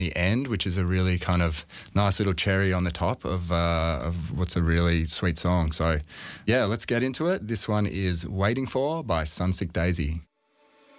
the end, which is a really kind of nice little cherry on the top of what's a really sweet song. So, yeah, let's get into it. This one is Waiting For by Sunsick Daisy.